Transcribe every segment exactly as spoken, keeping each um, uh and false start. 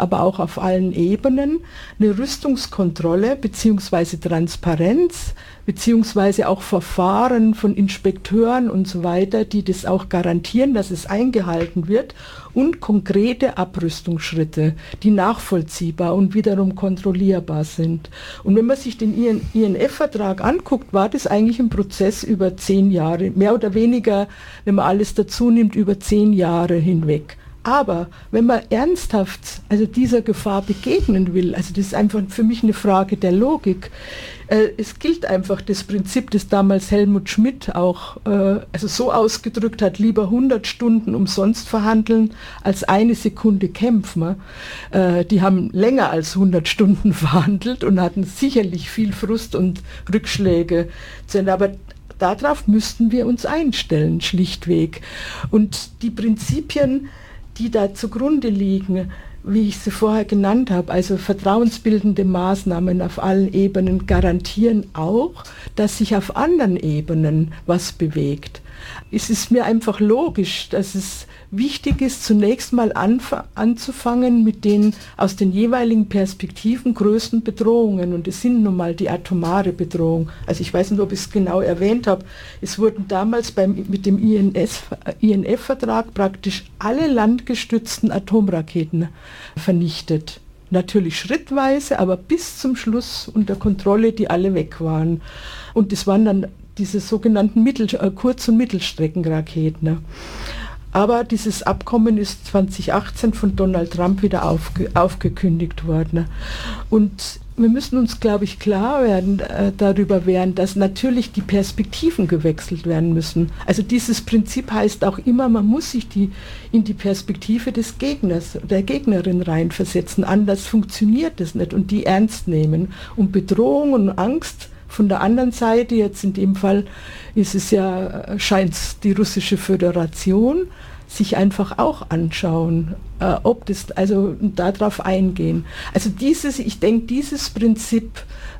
aber auch auf allen Ebenen, eine Rüstungskontrolle bzw. Transparenz beziehungsweise auch Verfahren von Inspekteuren und so weiter, die das auch garantieren, dass es eingehalten wird, und konkrete Abrüstungsschritte, die nachvollziehbar und wiederum kontrollierbar sind. Und wenn man sich den I N F-Vertrag anguckt, war das eigentlich ein Prozess über zehn Jahre, mehr oder weniger, wenn man alles dazu nimmt, über zehn Jahre hinweg. Aber wenn man ernsthaft also dieser Gefahr begegnen will, also das ist einfach für mich eine Frage der Logik, äh, es gilt einfach das Prinzip, das damals Helmut Schmidt auch äh, also so ausgedrückt hat, lieber hundert Stunden umsonst verhandeln, als eine Sekunde kämpfen. Äh, die haben länger als hundert Stunden verhandelt und hatten sicherlich viel Frust und Rückschläge. Aber darauf müssten wir uns einstellen, schlichtweg. Und die Prinzipien, die da zugrunde liegen, wie ich sie vorher genannt habe, also vertrauensbildende Maßnahmen auf allen Ebenen, garantieren auch, dass sich auf anderen Ebenen was bewegt. Es ist mir einfach logisch, dass es wichtig ist, zunächst mal anf- anzufangen mit den aus den jeweiligen Perspektiven größten Bedrohungen. Und es sind nun mal die atomare Bedrohung. Also ich weiß nicht, ob ich es genau erwähnt habe. Es wurden damals beim, mit dem I N F-Vertrag praktisch alle landgestützten Atomraketen vernichtet. Natürlich schrittweise, aber bis zum Schluss unter Kontrolle, die alle weg waren. Und das waren dann diese sogenannten Mittel-, äh, Kurz- und Mittelstreckenraketen. Ne? Aber dieses Abkommen ist zwanzig achtzehn von Donald Trump wieder aufge, aufgekündigt worden. Ne? Und wir müssen uns, glaube ich, klar werden, äh, darüber werden, dass natürlich die Perspektiven gewechselt werden müssen. Also dieses Prinzip heißt auch immer, man muss sich die, in die Perspektive des Gegners, der Gegnerin reinversetzen. Anders funktioniert das nicht und die ernst nehmen. Und Bedrohung und Angst von der anderen Seite, jetzt in dem Fall ist es ja, scheint es die russische Föderation, sich einfach auch anschauen, äh, ob das, also darauf eingehen. Also dieses, ich denke, dieses Prinzip,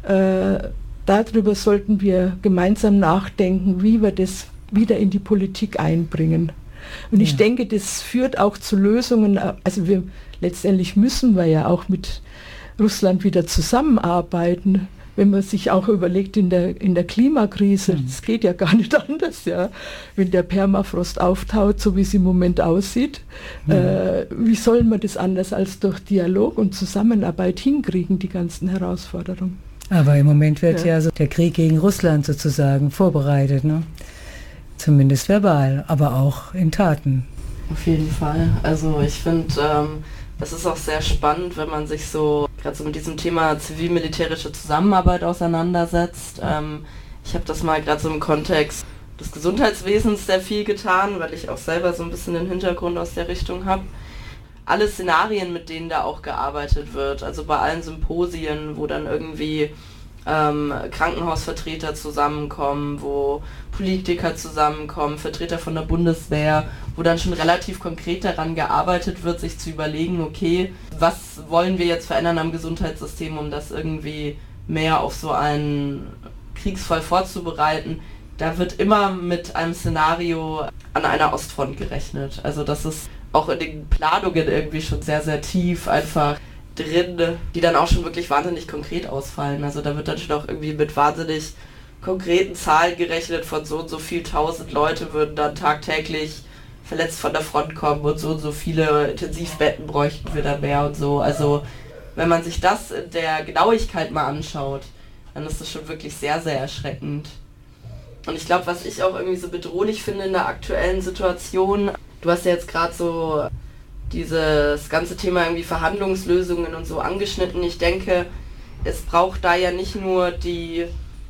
äh, darüber sollten wir gemeinsam nachdenken, wie wir das wieder in die Politik einbringen. Und ja. Ich denke, das führt auch zu Lösungen, also wir, letztendlich müssen wir ja auch mit Russland wieder zusammenarbeiten. Wenn man sich auch überlegt in der, in der Klimakrise, mhm. das geht ja gar nicht anders, ja. Wenn der Permafrost auftaut, so wie es im Moment aussieht, mhm. äh, wie soll man das anders als durch Dialog und Zusammenarbeit hinkriegen, die ganzen Herausforderungen? Aber im Moment wird ja, ja so der Krieg gegen Russland sozusagen vorbereitet, ne? Zumindest verbal, aber auch in Taten. Auf jeden Fall. Also ich finde, ähm, es ist auch sehr spannend, wenn man sich so gerade so mit diesem Thema zivil-militärische Zusammenarbeit auseinandersetzt. Ähm, ich habe das mal gerade so im Kontext des Gesundheitswesens sehr viel getan, weil ich auch selber so ein bisschen den Hintergrund aus der Richtung habe. Alle Szenarien, mit denen da auch gearbeitet wird, also bei allen Symposien, wo dann irgendwie ähm, Krankenhausvertreter zusammenkommen, wo Politiker zusammenkommen, Vertreter von der Bundeswehr, wo dann schon relativ konkret daran gearbeitet wird, sich zu überlegen, okay, was wollen wir jetzt verändern am Gesundheitssystem, um das irgendwie mehr auf so einen Kriegsfall vorzubereiten. Da wird immer mit einem Szenario an einer Ostfront gerechnet. Also das ist auch in den Planungen irgendwie schon sehr, sehr tief einfach drin, die dann auch schon wirklich wahnsinnig konkret ausfallen. Also da wird dann schon auch irgendwie mit wahnsinnig konkreten Zahlen gerechnet, von so und so viel tausend Leute würden dann tagtäglich verletzt von der Front kommen und so und so viele Intensivbetten bräuchten wir dann mehr und so. Also wenn man sich das in der Genauigkeit mal anschaut, dann ist das schon wirklich sehr, sehr erschreckend. Und ich glaube, was ich auch irgendwie so bedrohlich finde in der aktuellen Situation, du hast ja jetzt gerade so dieses ganze Thema irgendwie Verhandlungslösungen und so angeschnitten. Ich denke, es braucht da ja nicht nur die,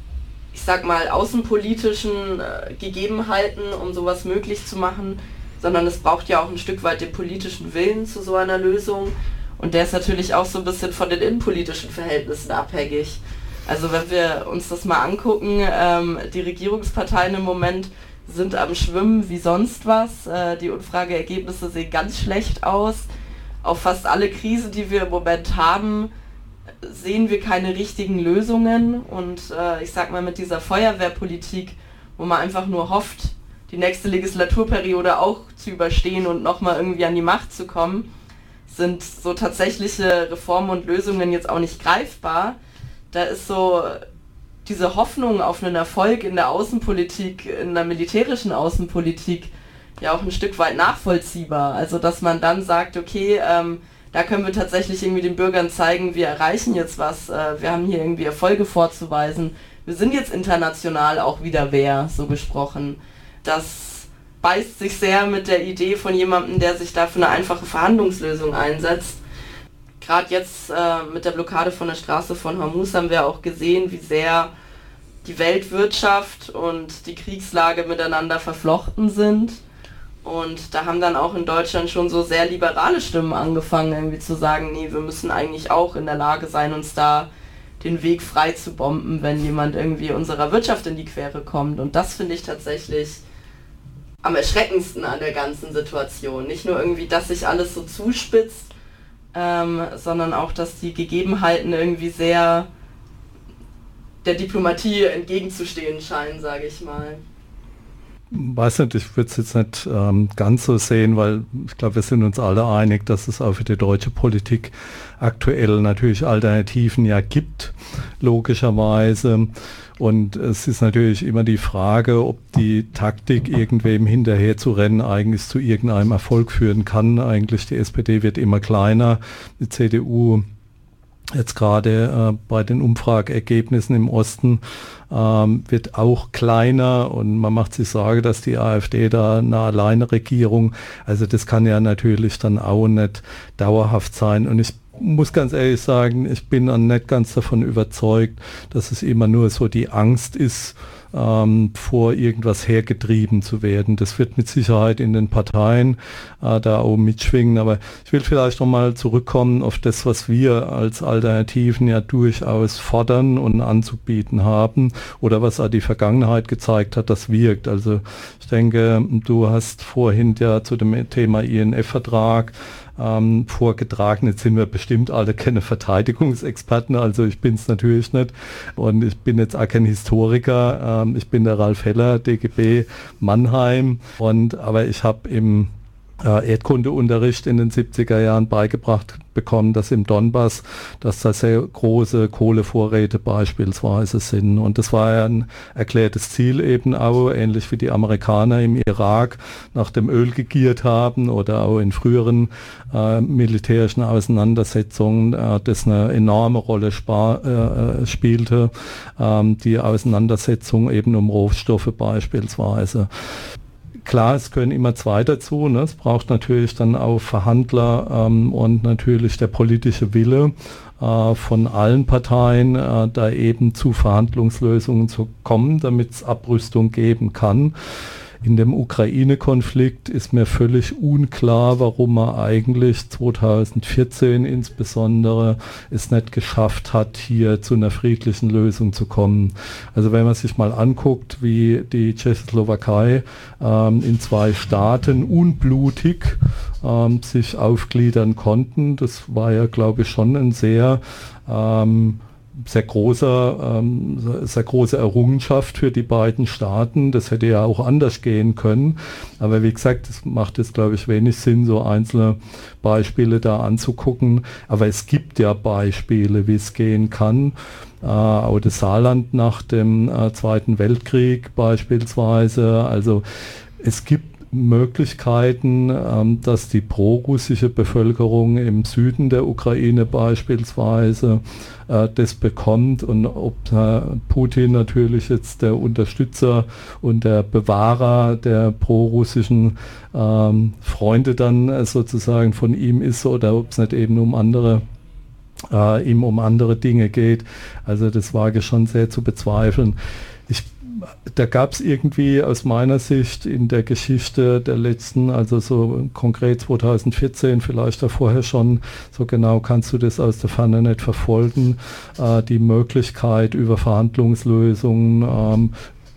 ich sag mal, außenpolitischen äh, Gegebenheiten, um sowas möglich zu machen, sondern es braucht ja auch ein Stück weit den politischen Willen zu so einer Lösung. Und der ist natürlich auch so ein bisschen von den innenpolitischen Verhältnissen abhängig. Also wenn wir uns das mal angucken, ähm, die Regierungsparteien im Moment sind am Schwimmen wie sonst was. Äh, die Umfrageergebnisse sehen ganz schlecht aus. Auf fast alle Krisen, die wir im Moment haben, sehen wir keine richtigen Lösungen. Und äh, ich sag mal, mit dieser Feuerwehrpolitik, wo man einfach nur hofft, die nächste Legislaturperiode auch zu überstehen und nochmal irgendwie an die Macht zu kommen, sind so tatsächliche Reformen und Lösungen jetzt auch nicht greifbar. Da ist so diese Hoffnung auf einen Erfolg in der Außenpolitik, in der militärischen Außenpolitik ja auch ein Stück weit nachvollziehbar. Also dass man dann sagt, okay, ähm, da können wir tatsächlich irgendwie den Bürgern zeigen, wir erreichen jetzt was, äh, wir haben hier irgendwie Erfolge vorzuweisen, wir sind jetzt international auch wieder wer, so gesprochen. Das beißt sich sehr mit der Idee von jemandem, der sich da für eine einfache Verhandlungslösung einsetzt. Gerade jetzt äh, mit der Blockade von der Straße von Hormuz haben wir auch gesehen, wie sehr die Weltwirtschaft und die Kriegslage miteinander verflochten sind. Und da haben dann auch in Deutschland schon so sehr liberale Stimmen angefangen, irgendwie zu sagen, nee, wir müssen eigentlich auch in der Lage sein, uns da den Weg frei zu bomben, wenn jemand irgendwie unserer Wirtschaft in die Quere kommt. Und das finde ich tatsächlich am erschreckendsten an der ganzen Situation. Nicht nur irgendwie, dass sich alles so zuspitzt, ähm, sondern auch, dass die Gegebenheiten irgendwie sehr der Diplomatie entgegenzustehen scheinen, sage ich mal. Weiß nicht, ich würde es jetzt nicht ähm, ganz so sehen, weil ich glaube, wir sind uns alle einig, dass es auch für die deutsche Politik aktuell natürlich Alternativen ja gibt, logischerweise. Und es ist natürlich immer die Frage, ob die Taktik, irgendwem hinterher zu rennen, eigentlich zu irgendeinem Erfolg führen kann. Eigentlich die S P D wird immer kleiner, die C D U jetzt gerade äh, bei den Umfrageergebnissen im Osten ähm, wird auch kleiner und man macht sich Sorge, dass die AfD da eine Alleinregierung, also das kann ja natürlich dann auch nicht dauerhaft sein. Und ich muss ganz ehrlich sagen, ich bin dann nicht ganz davon überzeugt, dass es immer nur so die Angst ist, ähm, vor irgendwas hergetrieben zu werden. Das wird mit Sicherheit in den Parteien äh, da auch mitschwingen, aber ich will vielleicht nochmal zurückkommen auf das, was wir als Alternativen ja durchaus fordern und anzubieten haben oder was auch die Vergangenheit gezeigt hat, das wirkt. Also ich denke, du hast vorhin ja zu dem Thema I N F-Vertrag Ähm, vorgetragen. Jetzt sind wir bestimmt alle keine Verteidigungsexperten, also ich bin es natürlich nicht und ich bin jetzt auch kein Historiker. Ähm, ich bin der Ralf Heller, D G B Mannheim, und aber ich habe im äh, Erdkundeunterricht in den siebziger Jahren beigebracht bekommen, dass im Donbass, dass da sehr große Kohlevorräte beispielsweise sind. Und das war ja ein erklärtes Ziel eben auch, ähnlich wie die Amerikaner im Irak nach dem Öl gegiert haben oder auch in früheren äh, militärischen Auseinandersetzungen, äh, das eine enorme Rolle spar, äh, spielte, ähm, die Auseinandersetzung eben um Rohstoffe beispielsweise. Klar, es gehören immer zwei dazu. Ne? Es braucht natürlich dann auch Verhandler ähm, und natürlich der politische Wille äh, von allen Parteien, äh, da eben zu Verhandlungslösungen zu kommen, damit es Abrüstung geben kann. In dem Ukraine-Konflikt ist mir völlig unklar, warum man eigentlich zweitausendvierzehn insbesondere es nicht geschafft hat, hier zu einer friedlichen Lösung zu kommen. Also wenn man sich mal anguckt, wie die Tschechoslowakei ähm, in zwei Staaten unblutig ähm, sich aufgliedern konnten, das war ja, glaube ich, schon ein sehr ähm, sehr großer, ähm, sehr große Errungenschaft für die beiden Staaten. Das hätte ja auch anders gehen können. Aber wie gesagt, es macht jetzt, glaube ich, wenig Sinn, so einzelne Beispiele da anzugucken. Aber es gibt ja Beispiele, wie es gehen kann. Äh, auch das Saarland nach dem äh, Zweiten Weltkrieg beispielsweise. Also es gibt Möglichkeiten, ähm, dass die prorussische Bevölkerung im Süden der Ukraine beispielsweise äh, das bekommt, und ob äh, Putin natürlich jetzt der Unterstützer und der Bewahrer der prorussischen ähm, Freunde dann äh, sozusagen von ihm ist oder ob es nicht eben um andere äh, ihm um andere Dinge geht. Also das wage schon sehr zu bezweifeln. Ich Da gab es irgendwie aus meiner Sicht in der Geschichte der letzten, also so konkret zweitausendvierzehn, vielleicht da vorher schon, so genau kannst du das aus der Ferne nicht verfolgen, äh, die Möglichkeit über Verhandlungslösungen, ähm,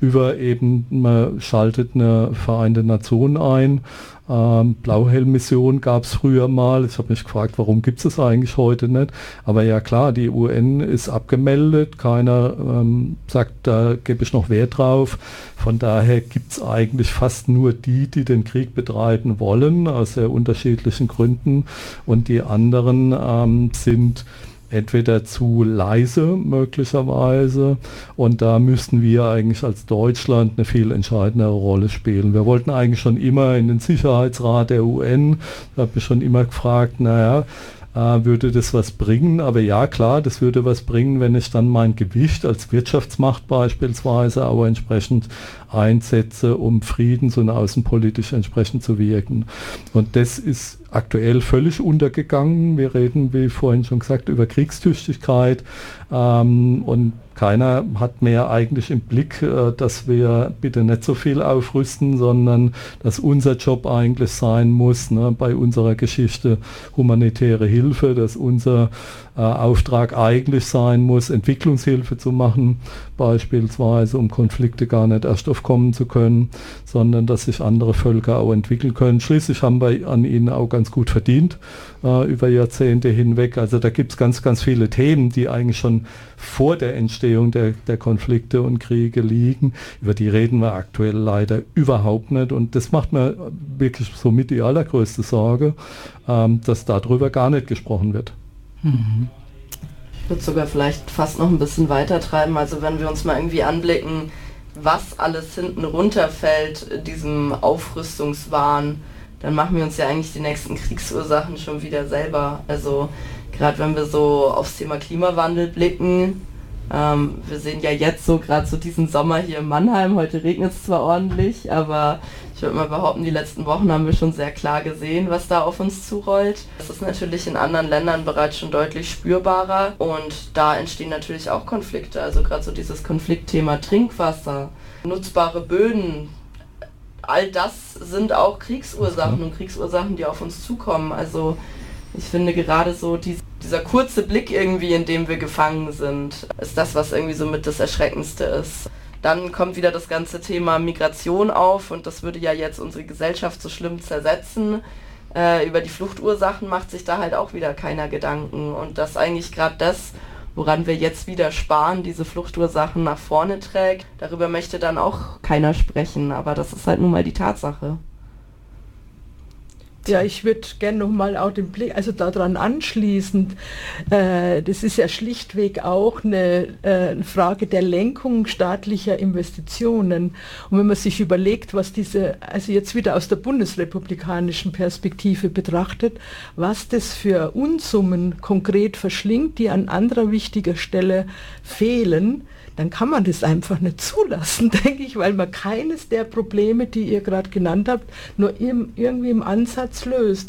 über eben, man schaltet eine Vereinte Nation ein. Ähm, Blauhelm-Mission gab es früher mal. Ich habe mich gefragt, warum gibt es das eigentlich heute nicht? Aber ja klar, die U N ist abgemeldet. Keiner ähm, sagt, da gebe ich noch Wert drauf. Von daher gibt es eigentlich fast nur die, die den Krieg betreiben wollen, aus sehr unterschiedlichen Gründen. Und die anderen ähm, sind entweder zu leise möglicherweise, und da müssten wir eigentlich als Deutschland eine viel entscheidendere Rolle spielen. Wir wollten eigentlich schon immer in den Sicherheitsrat der U N, da habe ich schon immer gefragt, naja, äh, würde das was bringen? Aber ja, klar, das würde was bringen, wenn ich dann mein Gewicht als Wirtschaftsmacht beispielsweise auch entsprechend einsetze, um friedens- und außenpolitisch entsprechend zu wirken. Und das ist aktuell völlig untergegangen. Wir reden, wie vorhin schon gesagt, über Kriegstüchtigkeit, ähm, und keiner hat mehr eigentlich im Blick, äh, dass wir bitte nicht so viel aufrüsten, sondern dass unser Job eigentlich sein muss, ne, bei unserer Geschichte humanitäre Hilfe, dass unser äh, Auftrag eigentlich sein muss, Entwicklungshilfe zu machen, beispielsweise, um Konflikte gar nicht erst aufkommen zu können, sondern dass sich andere Völker auch entwickeln können. Schließlich haben wir an ihnen auch ganz gut verdient, äh, über Jahrzehnte hinweg. Also da gibt es ganz, ganz viele Themen, die eigentlich schon vor der Entstehung der, der Konflikte und Kriege liegen. Über die reden wir aktuell leider überhaupt nicht. Und das macht mir wirklich somit die allergrößte Sorge, ähm, dass darüber gar nicht gesprochen wird. Mhm. Ich würde sogar vielleicht fast noch ein bisschen weiter treiben. Also wenn wir uns mal irgendwie anblicken, was alles hinten runterfällt, diesem Aufrüstungswahn, dann machen wir uns ja eigentlich die nächsten Kriegsursachen schon wieder selber. Also gerade wenn wir so aufs Thema Klimawandel blicken, ähm, wir sehen ja jetzt so gerade so diesen Sommer hier in Mannheim, heute regnet es zwar ordentlich, aber ich würde mal behaupten, die letzten Wochen haben wir schon sehr klar gesehen, was da auf uns zurollt. Das ist natürlich in anderen Ländern bereits schon deutlich spürbarer, und da entstehen natürlich auch Konflikte, also gerade so dieses Konfliktthema Trinkwasser, nutzbare Böden, all das sind auch Kriegsursachen und Kriegsursachen, die auf uns zukommen. Also ich finde gerade so die, dieser kurze Blick irgendwie, in dem wir gefangen sind, ist das, was irgendwie so mit das Erschreckendste ist. Dann kommt wieder das ganze Thema Migration auf, und das würde ja jetzt unsere Gesellschaft so schlimm zersetzen. Äh, über die Fluchtursachen macht sich da halt auch wieder keiner Gedanken, und das eigentlich gerade das, woran wir jetzt wieder sparen, diese Fluchtursachen nach vorne trägt. Darüber möchte dann auch keiner sprechen, aber das ist halt nun mal die Tatsache. Ja, ich würde gerne nochmal auch den Blick, also daran anschließend, äh, das ist ja schlichtweg auch eine äh, Frage der Lenkung staatlicher Investitionen. Und wenn man sich überlegt, was diese, also jetzt wieder aus der bundesrepublikanischen Perspektive betrachtet, was das für Unsummen konkret verschlingt, die an anderer wichtiger Stelle fehlen, dann kann man das einfach nicht zulassen, denke ich, weil man keines der Probleme, die ihr gerade genannt habt, nur im, irgendwie im Ansatz löst.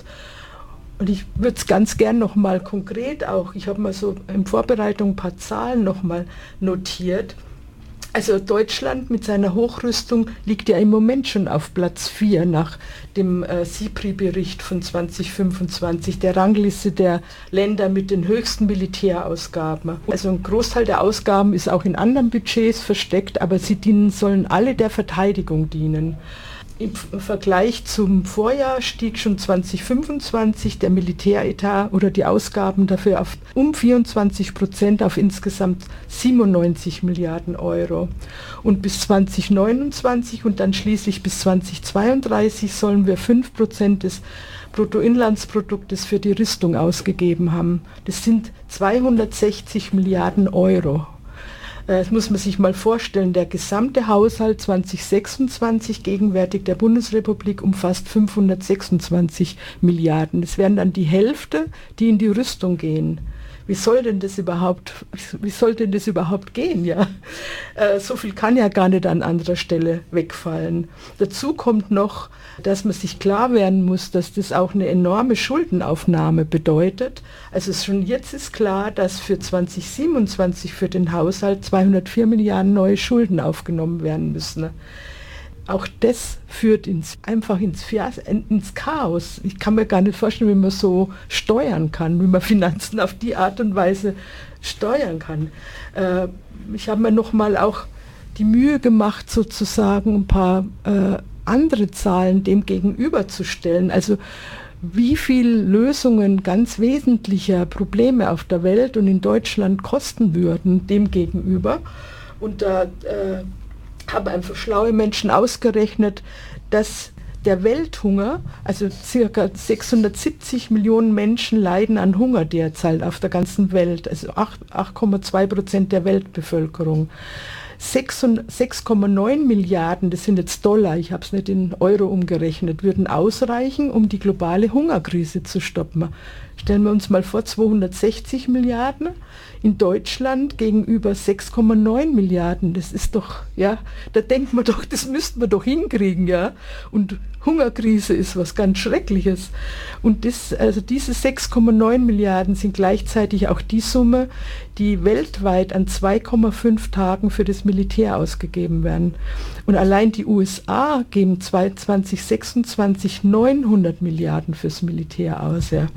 Und ich würde es ganz gern nochmal konkret auch, ich habe mal so in Vorbereitung ein paar Zahlen nochmal notiert. Also Deutschland mit seiner Hochrüstung liegt ja im Moment schon auf Platz vier nach dem äh, SIPRI-Bericht von zwanzig fünfundzwanzig, der Rangliste der Länder mit den höchsten Militärausgaben. Also ein Großteil der Ausgaben ist auch in anderen Budgets versteckt, aber sie dienen, sollen alle der Verteidigung dienen. Im Vergleich zum Vorjahr stieg schon zwanzig fünfundzwanzig der Militäretat oder die Ausgaben dafür auf um vierundzwanzig Prozent auf insgesamt siebenundneunzig Milliarden Euro. Und bis zwanzig neunundzwanzig und dann schließlich bis zwanzig zweiunddreißig sollen wir fünf Prozent des Bruttoinlandsproduktes für die Rüstung ausgegeben haben. Das sind zweihundertsechzig Milliarden Euro. Das muss man sich mal vorstellen, der gesamte Haushalt zwanzig sechsundzwanzig gegenwärtig der Bundesrepublik umfasst fünfhundertsechsundzwanzig Milliarden. Das wären dann die Hälfte, die in die Rüstung gehen. Wie soll denn das überhaupt, wie soll denn das überhaupt gehen? Ja? Äh, so viel kann ja gar nicht an anderer Stelle wegfallen. Dazu kommt noch, dass man sich klar werden muss, dass das auch eine enorme Schuldenaufnahme bedeutet. Also schon jetzt ist klar, dass für zwanzig siebenundzwanzig für den Haushalt zweihundertvier Milliarden neue Schulden aufgenommen werden müssen. Auch das führt ins, einfach ins, Fias, ins Chaos. Ich kann mir gar nicht vorstellen, wie man so steuern kann, wie man Finanzen auf die Art und Weise steuern kann. Äh, ich habe mir nochmal auch die Mühe gemacht, sozusagen ein paar äh, andere Zahlen dem gegenüberzustellen. Also wie viel Lösungen ganz wesentlicher Probleme auf der Welt und in Deutschland kosten würden dem gegenüber. Und da äh, haben einfach schlaue Menschen ausgerechnet, dass der Welthunger, also circa sechshundertsiebzig Millionen Menschen leiden an Hunger derzeit auf der ganzen Welt, also acht Komma zwei Prozent der Weltbevölkerung. sechs Komma neun Milliarden, das sind jetzt Dollar, ich habe es nicht in Euro umgerechnet, würden ausreichen, um die globale Hungerkrise zu stoppen. Stellen wir uns mal vor, zweihundertsechzig Milliarden in Deutschland gegenüber sechs Komma neun Milliarden. Das ist doch, ja, da denkt man doch, das müssten wir doch hinkriegen, ja. Und Hungerkrise ist was ganz Schreckliches. Und das, also diese sechs Komma neun Milliarden sind gleichzeitig auch die Summe, die weltweit an zwei Komma fünf Tagen für das Militär ausgegeben werden. Und allein die U S A geben zwanzig sechsundzwanzig neunhundert Milliarden fürs Militär aus, ja.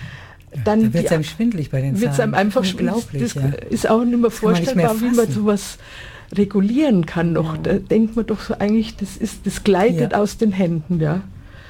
Dann da wird es einem schwindelig bei den Zahlen. Wird's einem einfach unglaublich. Das ja. ist auch nicht mehr vorstellbar, wie man sowas regulieren kann noch. Ja. Da denkt man doch so eigentlich, das ist, das gleitet ja. aus den Händen, ja.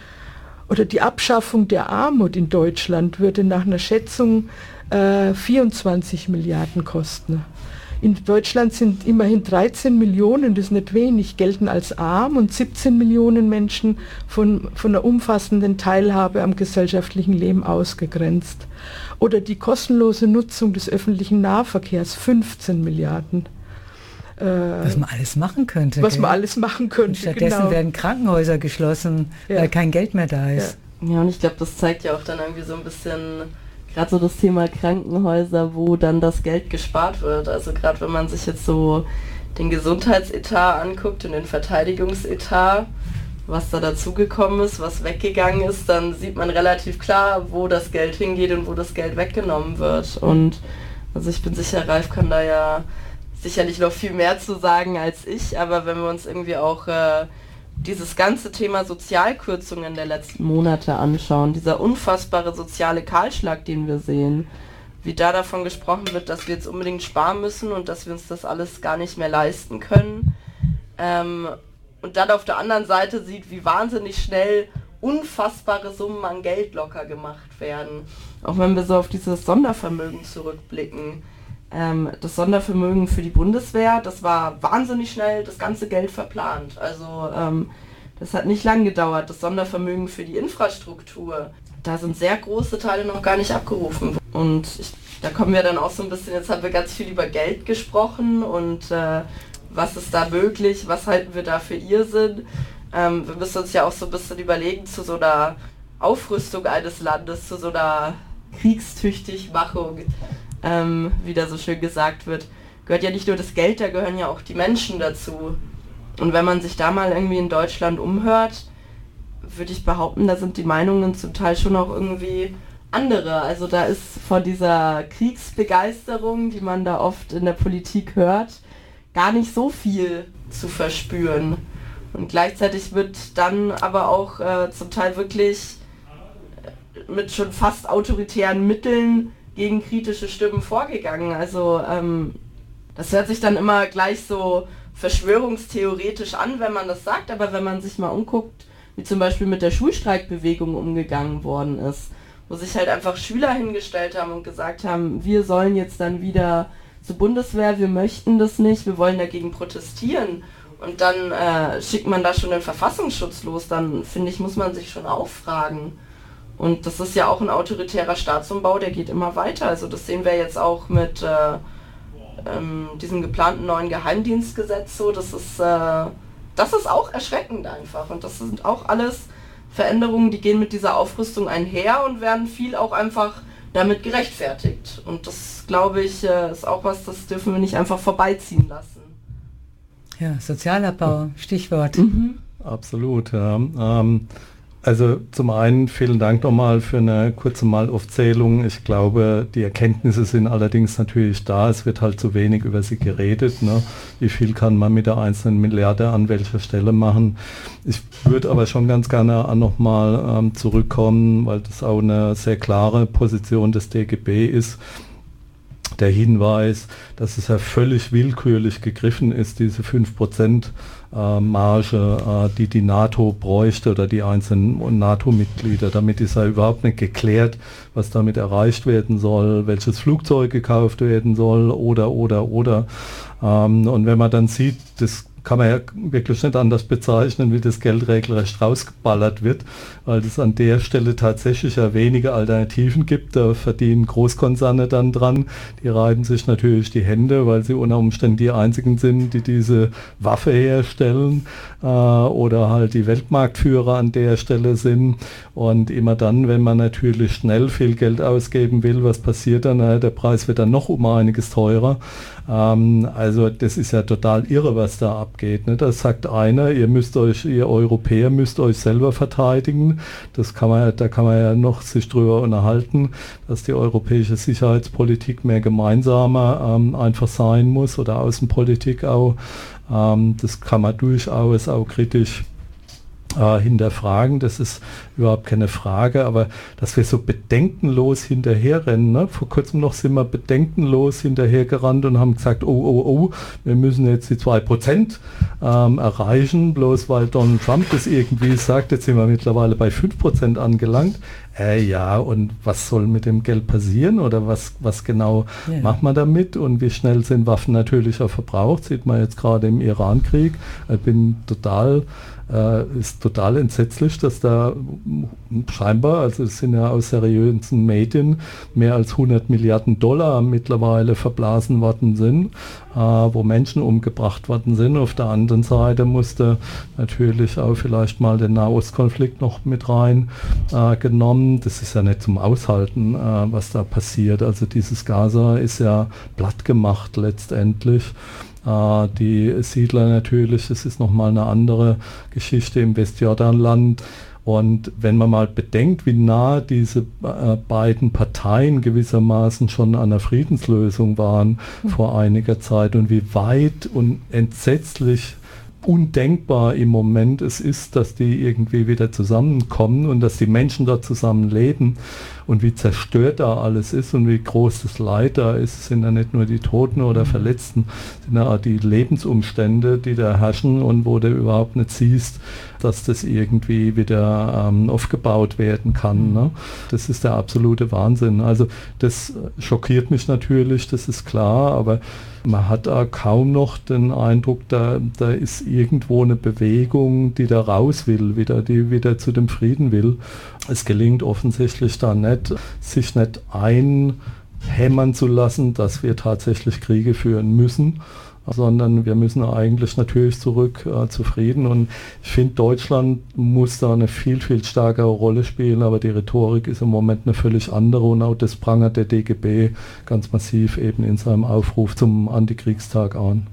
Oder die Abschaffung der Armut in Deutschland würde nach einer Schätzung äh, vierundzwanzig Milliarden kosten. In Deutschland sind immerhin dreizehn Millionen, das ist nicht wenig, gelten als arm und siebzehn Millionen Menschen von, von einer umfassenden Teilhabe am gesellschaftlichen Leben ausgegrenzt. Oder die kostenlose Nutzung des öffentlichen Nahverkehrs, fünfzehn Milliarden. Äh, was man alles machen könnte. Was gell? man alles machen könnte, und stattdessen genau. werden Krankenhäuser geschlossen, ja. weil kein Geld mehr da ist. Ja, ja und ich glaube, das zeigt ja auch dann irgendwie so ein bisschen... Gerade so das Thema Krankenhäuser, wo dann das Geld gespart wird. Also gerade wenn man sich jetzt so den Gesundheitsetat anguckt und den Verteidigungsetat, was da dazugekommen ist, was weggegangen ist, dann sieht man relativ klar, wo das Geld hingeht und wo das Geld weggenommen wird. Und also ich bin sicher, Ralf kann da ja sicherlich noch viel mehr zu sagen als ich, aber wenn wir uns irgendwie auch äh, dieses ganze Thema Sozialkürzungen der letzten Monate anschauen, dieser unfassbare soziale Kahlschlag, den wir sehen, wie da davon gesprochen wird, dass wir jetzt unbedingt sparen müssen und dass wir uns das alles gar nicht mehr leisten können. Ähm, und dann auf der anderen Seite sieht, wie wahnsinnig schnell unfassbare Summen an Geld locker gemacht werden. Auch wenn wir so auf dieses Sondervermögen zurückblicken. Ähm, das Sondervermögen für die Bundeswehr, das war wahnsinnig schnell das ganze Geld verplant. Also ähm, das hat nicht lang gedauert. Das Sondervermögen für die Infrastruktur, da sind sehr große Teile noch gar nicht abgerufen. Und ich, da kommen wir dann auch so ein bisschen, jetzt haben wir ganz viel über Geld gesprochen und äh, was ist da möglich, was halten wir da für Irrsinn. Ähm, wir müssen uns ja auch so ein bisschen überlegen zu so einer Aufrüstung eines Landes, zu so einer Kriegstüchtigmachung. Ähm, wie da so schön gesagt wird, gehört ja nicht nur das Geld, da gehören ja auch die Menschen dazu. Und wenn man sich da mal irgendwie in Deutschland umhört, würde ich behaupten, da sind die Meinungen zum Teil schon auch irgendwie andere. Also da ist von dieser Kriegsbegeisterung, die man da oft in der Politik hört, gar nicht so viel zu verspüren. Und gleichzeitig wird dann aber auch äh, zum Teil wirklich mit schon fast autoritären Mitteln gegen kritische Stimmen vorgegangen. Also ähm, das hört sich dann immer gleich so verschwörungstheoretisch an, wenn man das sagt, aber wenn man sich mal umguckt, wie zum Beispiel mit der Schulstreikbewegung umgegangen worden ist, wo sich halt einfach Schüler hingestellt haben und gesagt haben, wir sollen jetzt dann wieder zur Bundeswehr, wir möchten das nicht, wir wollen dagegen protestieren und dann äh, schickt man da schon den Verfassungsschutz los, dann finde ich, muss man sich schon auffragen. Und das ist ja auch ein autoritärer Staatsumbau, der geht immer weiter. Also das sehen wir jetzt auch mit äh, ähm, diesem geplanten neuen Geheimdienstgesetz so. Das ist, äh, das ist auch erschreckend einfach. Und das sind auch alles Veränderungen, die gehen mit dieser Aufrüstung einher und werden viel auch einfach damit gerechtfertigt. Und das, glaube ich, äh, ist auch was, das dürfen wir nicht einfach vorbeiziehen lassen. Ja, Sozialabbau, Stichwort. Mhm. Absolut, ja. Ähm, Also zum einen vielen Dank nochmal für eine kurze Malaufzählung. Ich glaube, die Erkenntnisse sind allerdings natürlich da. Es wird halt zu wenig über sie geredet. Ne? Wie viel kann man mit der einzelnen Milliarde an welcher Stelle machen? Ich würde aber schon ganz gerne nochmal ähm, zurückkommen, weil das auch eine sehr klare Position des D G B ist. der Hinweis, dass es ja völlig willkürlich gegriffen ist, diese fünf Prozent äh, Marge, äh, die die NATO bräuchte oder die einzelnen NATO-Mitglieder. Damit ist ja überhaupt nicht geklärt, was damit erreicht werden soll, welches Flugzeug gekauft werden soll oder, oder, oder. Ähm, und wenn man dann sieht, das kann man ja wirklich nicht anders bezeichnen, wie das Geld regelrecht rausgeballert wird, weil es an der Stelle tatsächlich ja wenige Alternativen gibt. Da verdienen Großkonzerne dann dran. Die reiben sich natürlich die Hände, weil sie unter Umständen die einzigen sind, die diese Waffe herstellen äh, oder halt die Weltmarktführer an der Stelle sind. Und immer dann, wenn man natürlich schnell viel Geld ausgeben will, was passiert dann? Na, der Preis wird dann noch um einiges teurer. Ähm, also das ist ja total irre, was da abgeht. Ne? Das sagt einer, ihr müsst euch, ihr Europäer müsst euch selber verteidigen. Das kann man, da kann man ja noch sich drüber unterhalten, dass die europäische Sicherheitspolitik mehr gemeinsamer ähm, einfach sein muss oder Außenpolitik auch. Ähm, das kann man durchaus auch kritisch äh, hinterfragen. Das ist überhaupt keine Frage, aber dass wir so bedenkenlos hinterherrennen. Ne? Vor kurzem noch sind wir bedenkenlos hinterhergerannt und haben gesagt, oh, oh, oh, wir müssen jetzt die zwei Prozent ähm, erreichen, bloß weil Donald Trump das irgendwie sagt, jetzt sind wir mittlerweile bei fünf Prozent angelangt. Äh, ja, und was soll mit dem Geld passieren oder was, was genau ja. macht man damit und wie schnell sind Waffen natürlich auch verbraucht, sieht man jetzt gerade im Iran-Krieg. Ich bin total äh, ist total entsetzlich, dass da scheinbar, also es sind ja aus seriösen Medien, mehr als hundert Milliarden Dollar mittlerweile verblasen worden sind, äh, wo Menschen umgebracht worden sind. Auf der anderen Seite musste natürlich auch vielleicht mal der Nahostkonflikt noch mit rein äh, genommen. Das ist ja nicht zum Aushalten, äh, was da passiert. Also dieses Gaza ist ja platt gemacht letztendlich. Uh, die Siedler natürlich, das ist nochmal eine andere Geschichte im Westjordanland. Und wenn man mal bedenkt, wie nah diese äh, beiden Parteien gewissermaßen schon an einer Friedenslösung waren mhm. vor einiger Zeit und wie weit und entsetzlich undenkbar im Moment es ist, dass die irgendwie wieder zusammenkommen und dass die Menschen dort zusammen leben und wie zerstört da alles ist und wie groß das Leid da ist. Es sind ja nicht nur die Toten oder Verletzten, es sind ja auch die Lebensumstände, die da herrschen und wo du überhaupt nicht siehst, dass das irgendwie wieder ähm, aufgebaut werden kann. Ne? Das ist der absolute Wahnsinn. Also das schockiert mich natürlich, das ist klar, aber man hat da kaum noch den Eindruck, da, da ist irgendwo eine Bewegung, die da raus will, wieder, die wieder zu dem Frieden will. Es gelingt offensichtlich da nicht, sich nicht einhämmern zu lassen, dass wir tatsächlich Kriege führen müssen, sondern wir müssen eigentlich natürlich zurück äh, zu Frieden. Und ich finde, Deutschland muss da eine viel, viel stärkere Rolle spielen, aber die Rhetorik ist im Moment eine völlig andere und auch das prangert der D G B ganz massiv eben in seinem Aufruf zum Antikriegstag an.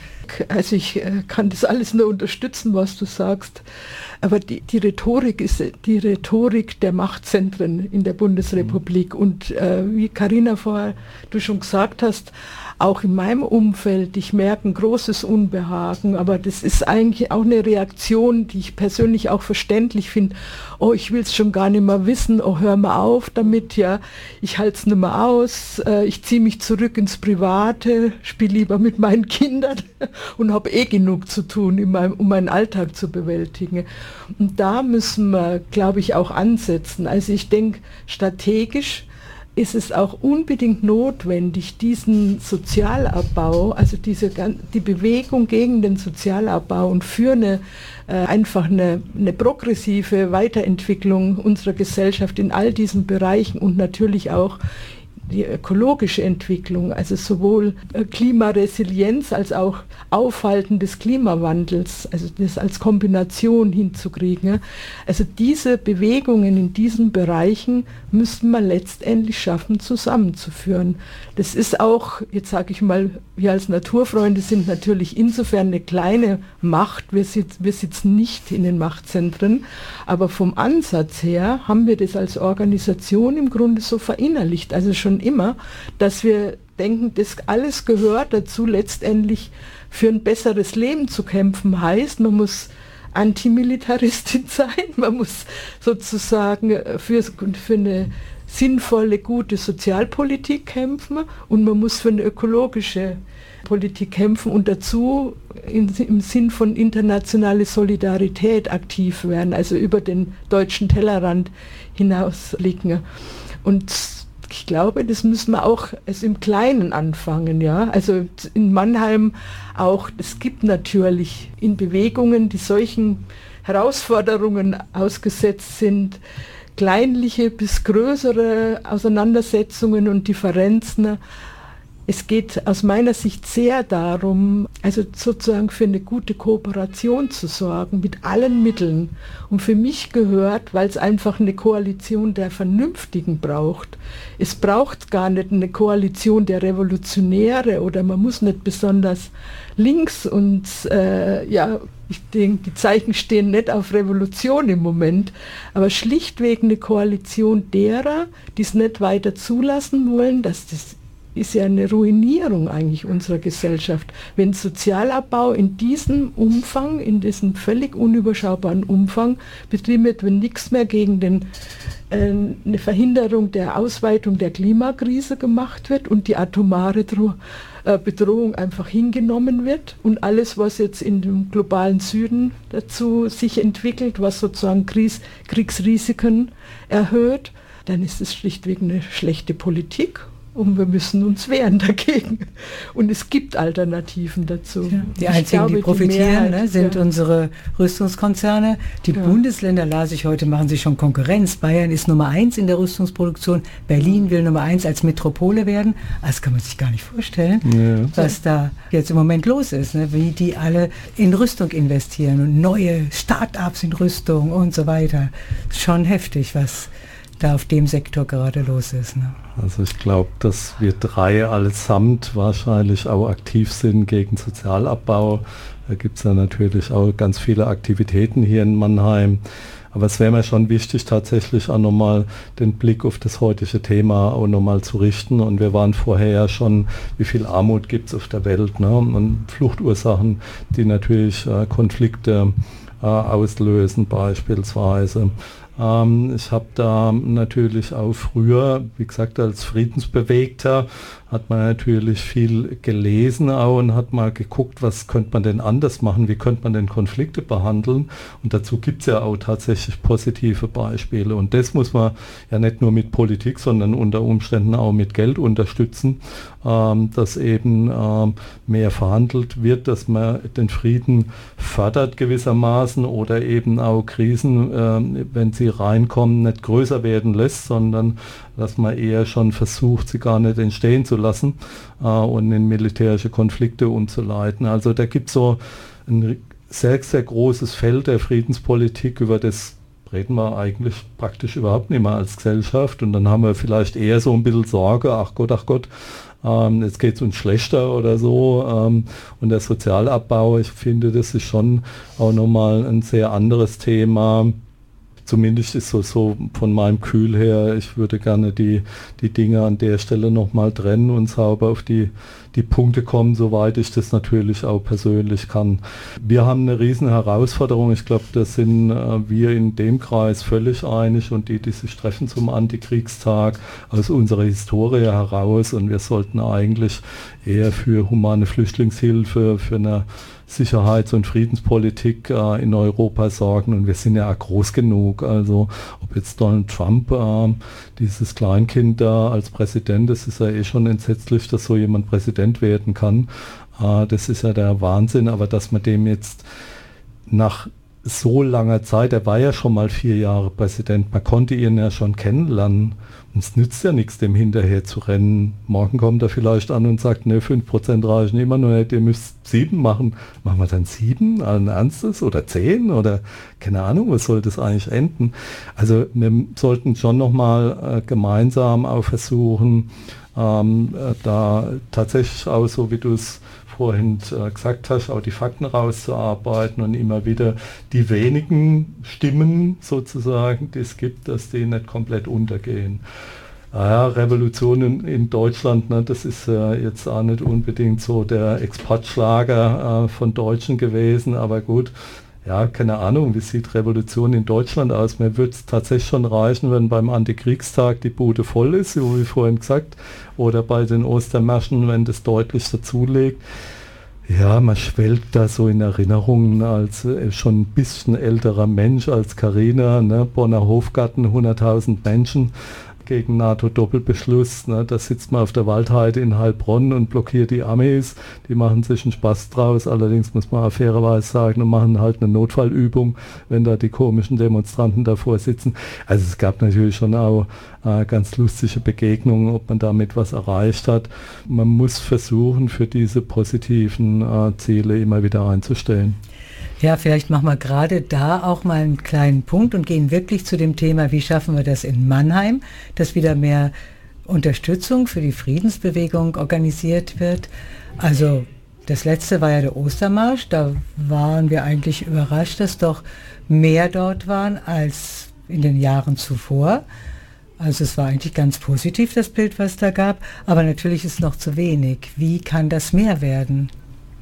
Also ich äh, kann das alles nur unterstützen, was du sagst, aber die, die Rhetorik ist die Rhetorik der Machtzentren in der Bundesrepublik mhm. und äh, wie Carina vorher du schon gesagt hast, auch in meinem Umfeld, ich merke ein großes Unbehagen, aber das ist eigentlich auch eine Reaktion, die ich persönlich auch verständlich finde. Oh, ich will es schon gar nicht mehr wissen, oh, hör mal auf damit, ja, ich halte es nicht mehr aus, äh, ich ziehe mich zurück ins Private, spiele lieber mit meinen Kindern und habe eh genug zu tun, in meinem, um meinen Alltag zu bewältigen. Und da müssen wir, glaube ich, auch ansetzen. Also ich denke, strategisch ist es auch unbedingt notwendig, diesen Sozialabbau, also diese die Bewegung gegen den Sozialabbau und für eine äh, einfach eine, eine progressive Weiterentwicklung unserer Gesellschaft in all diesen Bereichen und natürlich auch die ökologische Entwicklung, also sowohl Klimaresilienz als auch Aufhalten des Klimawandels, also das als Kombination hinzukriegen. Also diese Bewegungen in diesen Bereichen müssten wir letztendlich schaffen, zusammenzuführen. Das ist auch, jetzt sage ich mal, wir als Naturfreunde sind natürlich insofern eine kleine Macht, wir, sitz, wir sitzen nicht in den Machtzentren, aber vom Ansatz her haben wir das als Organisation im Grunde so verinnerlicht, also schon immer, dass wir denken, das alles gehört dazu, letztendlich für ein besseres Leben zu kämpfen, heißt, man muss Antimilitaristin sein, man muss sozusagen für, für eine sinnvolle, gute Sozialpolitik kämpfen und man muss für eine ökologische Politik kämpfen und dazu in, im Sinn von internationale Solidarität aktiv werden, also über den deutschen Tellerrand hinausblicken. Und ich glaube, das müssen wir auch also im Kleinen anfangen, ja. Also in Mannheim auch, es gibt natürlich in Bewegungen, die solchen Herausforderungen ausgesetzt sind, kleinliche bis größere Auseinandersetzungen und Differenzen. Es geht aus meiner Sicht sehr darum, also sozusagen für eine gute Kooperation zu sorgen mit allen Mitteln. Und für mich gehört, weil es einfach eine Koalition der Vernünftigen braucht. Es braucht gar nicht eine Koalition der Revolutionäre oder man muss nicht besonders links und äh, ja, ich denke, die Zeichen stehen nicht auf Revolution im Moment, aber schlichtweg eine Koalition derer, die es nicht weiter zulassen wollen, dass das ist ja eine Ruinierung eigentlich unserer Gesellschaft. Wenn Sozialabbau in diesem Umfang, in diesem völlig unüberschaubaren Umfang betrieben wird, wenn nichts mehr gegen den, äh, eine Verhinderung der Ausweitung der Klimakrise gemacht wird und die atomare Dro- äh, Bedrohung einfach hingenommen wird und alles, was jetzt in dem globalen Süden dazu sich entwickelt, was sozusagen Kries- Kriegsrisiken erhöht, dann ist es schlichtweg eine schlechte Politik. Und wir müssen uns wehren dagegen. Und es gibt Alternativen dazu. Ja, die einzigen, glaube, die profitieren, die Mehrheit, ne, sind ja. unsere Rüstungskonzerne. Die ja. Bundesländer, las ich heute, machen sich schon Konkurrenz. Bayern ist Nummer eins in der Rüstungsproduktion. Berlin will Nummer eins als Metropole werden. Das kann man sich gar nicht vorstellen, ja. was da jetzt im Moment los ist. Ne? Wie die alle in Rüstung investieren und neue Start-ups in Rüstung und so weiter. Schon heftig, was da auf dem Sektor gerade los ist. Ne? Also ich glaube, dass wir drei allesamt wahrscheinlich auch aktiv sind gegen Sozialabbau. Da gibt es ja natürlich auch ganz viele Aktivitäten hier in Mannheim. Aber es wäre mir schon wichtig, tatsächlich auch nochmal den Blick auf das heutige Thema auch nochmal zu richten. Und wir waren vorher ja schon, wie viel Armut gibt es auf der Welt, ne? Und Fluchtursachen, die natürlich äh, Konflikte äh, auslösen beispielsweise. Ähm, ich habe da natürlich auch früher, wie gesagt, als Friedensbewegter hat man natürlich viel gelesen auch und hat mal geguckt, was könnte man denn anders machen, wie könnte man denn Konflikte behandeln. Und dazu gibt es ja auch tatsächlich positive Beispiele. Und das muss man ja nicht nur mit Politik, sondern unter Umständen auch mit Geld unterstützen, ähm, dass eben ähm, mehr verhandelt wird, dass man den Frieden fördert gewissermaßen oder eben auch Krisen, äh, wenn sie reinkommen, nicht größer werden lässt, sondern dass man eher schon versucht, sie gar nicht entstehen zu lassen äh, und in militärische Konflikte umzuleiten. Also da gibt es so ein sehr, sehr großes Feld der Friedenspolitik, über das reden wir eigentlich praktisch überhaupt nicht mehr als Gesellschaft. Und dann haben wir vielleicht eher so ein bisschen Sorge, ach Gott, ach Gott, ähm, jetzt geht es uns schlechter oder so. Ähm, und der Sozialabbau, ich finde, das ist schon auch nochmal ein sehr anderes Thema. Zumindest ist so, so von meinem Gefühl her, ich würde gerne die, die Dinge an der Stelle nochmal trennen und sauber auf die, die Punkte kommen, soweit ich das natürlich auch persönlich kann. Wir haben eine riesen Herausforderung. Ich glaube, da sind äh, wir in dem Kreis völlig einig und die, die sich treffen zum Antikriegstag aus unserer Historie heraus. Und wir sollten eigentlich eher für humane Flüchtlingshilfe, für eine Sicherheits- und Friedenspolitik äh, in Europa sorgen und wir sind ja auch groß genug, also ob jetzt Donald Trump äh, dieses Kleinkind da als Präsident, das ist ja eh schon entsetzlich, dass so jemand Präsident werden kann, äh, das ist ja der Wahnsinn, aber dass man dem jetzt nach so langer Zeit, er war ja schon mal vier Jahre Präsident, man konnte ihn ja schon kennenlernen. Und es nützt ja nichts, dem hinterher zu rennen. Morgen kommt er vielleicht an und sagt, ne, fünf Prozent reichen immer nur nicht, ihr müsst sieben machen. Machen wir dann sieben, allen Ernstes, oder zehn, oder keine Ahnung, was soll das eigentlich enden? Also wir sollten schon nochmal äh, gemeinsam auch versuchen, ähm, äh, da tatsächlich auch so, wie du es vorhin äh, gesagt hast, auch die Fakten rauszuarbeiten und immer wieder die wenigen Stimmen sozusagen, die es gibt, dass die nicht komplett untergehen. Ja, Revolution in, in Deutschland, ne, das ist äh, jetzt auch nicht unbedingt so der Exportschlager äh, von Deutschen gewesen, aber gut, ja, keine Ahnung, wie sieht Revolution in Deutschland aus? Mir würde es tatsächlich schon reichen, wenn beim Antikriegstag die Bude voll ist, so wie vorhin gesagt, oder bei den Ostermärschen, wenn das deutlich dazulegt. Ja, man schwelgt da so in Erinnerungen als äh, schon ein bisschen älterer Mensch als Carina, ne? Bonner Hofgarten, hunderttausend Menschen gegen NATO-Doppelbeschluss. Ne? Da sitzt man auf der Waldheide in Heilbronn und blockiert die Amis. Die machen sich einen Spaß draus. Allerdings muss man auch fairerweise sagen, und machen halt eine Notfallübung, wenn da die komischen Demonstranten davor sitzen. Also es gab natürlich schon auch äh, ganz lustige Begegnungen, ob man damit was erreicht hat. Man muss versuchen, für diese positiven äh, Ziele immer wieder einzustellen. Ja, vielleicht machen wir gerade da auch mal einen kleinen Punkt und gehen wirklich zu dem Thema, wie schaffen wir das in Mannheim, dass wieder mehr Unterstützung für die Friedensbewegung organisiert wird. Also das letzte war ja der Ostermarsch, da waren wir eigentlich überrascht, dass doch mehr dort waren als in den Jahren zuvor. Also es war eigentlich ganz positiv, das Bild, was da gab, aber natürlich ist noch zu wenig. Wie kann das mehr werden?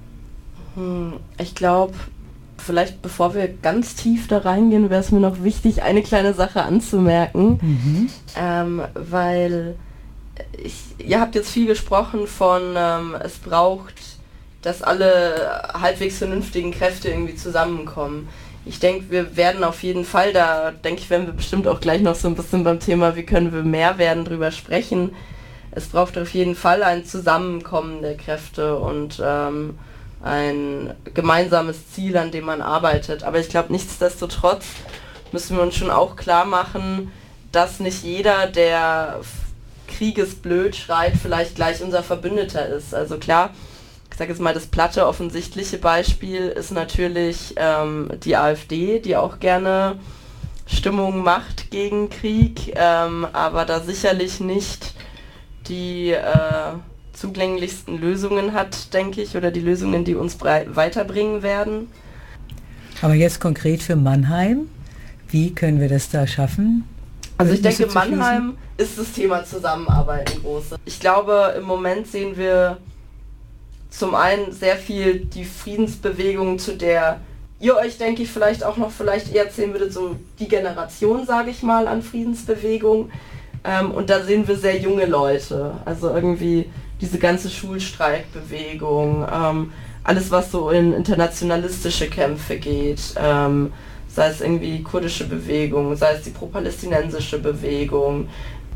Hm, ich glaube, vielleicht bevor wir ganz tief da reingehen, wäre es mir noch wichtig, eine kleine Sache anzumerken, mhm. ähm, weil ich, ihr habt jetzt viel gesprochen von, ähm, es braucht, dass alle halbwegs vernünftigen Kräfte irgendwie zusammenkommen. Ich denke, wir werden auf jeden Fall, da denke ich, werden wir bestimmt auch gleich noch so ein bisschen beim Thema, wie können wir mehr werden, drüber sprechen. Es braucht auf jeden Fall ein Zusammenkommen der Kräfte und ähm, ein gemeinsames Ziel, an dem man arbeitet. Aber ich glaube, nichtsdestotrotz müssen wir uns schon auch klar machen, dass nicht jeder, der Kriegesblöd schreit, vielleicht gleich unser Verbündeter ist. Also klar, ich sage jetzt mal, das platte, offensichtliche Beispiel ist natürlich ähm, die AfD, die auch gerne Stimmung macht gegen Krieg, ähm, aber da sicherlich nicht die äh, zugänglichsten Lösungen hat, denke ich, oder die Lösungen, die uns weiterbringen werden. Aber jetzt konkret für Mannheim, wie können wir das da schaffen? Also ich denke, Mannheim ist das Thema Zusammenarbeit ein großes. Ich glaube, im Moment sehen wir zum einen sehr viel die Friedensbewegung, zu der ihr euch, denke ich, vielleicht auch noch vielleicht eher erzählen würdet, so die Generation, sage ich mal, an Friedensbewegung. Ähm, und da sehen wir sehr junge Leute, also irgendwie diese ganze Schulstreikbewegung, ähm, alles was so in internationalistische Kämpfe geht, ähm, sei es irgendwie kurdische Bewegung, sei es die pro-palästinensische Bewegung.